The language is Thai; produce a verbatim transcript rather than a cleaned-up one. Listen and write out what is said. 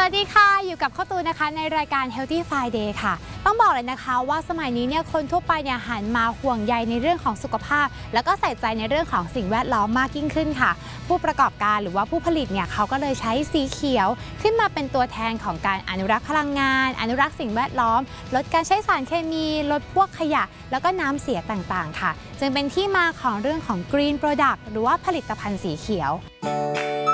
วัสดีค่ะอยู่กับข้าวตูนนะคะในรายการ Healthy Friday ค่ะต้องบอกเลยนะคะว่าสมัยนี้เนี่ยคนทั่วไปเนี่ยหันมาห่วงใยในเรื่องของสุขภาพแล้วก็ใส่ใจในเรื่องของสิ่งแวดล้อมมากยิ่งขึ้นค่ะผู้ประกอบการหรือว่าผู้ผลิตเนี่ยเขาก็เลยใช้สีเขียวขึ้นมาเป็นตัวแทนของการอนุรักษ์พลังงานอนุรักษ์สิ่งแวดล้อมลดการใช้สารเคมีลดพวกขยะแล้วก็น้ำเสียต่างๆค่ะจึงเป็นที่มาของเรื่องของ Green Product หรือว่าผลิตภัณฑ์สีเขียว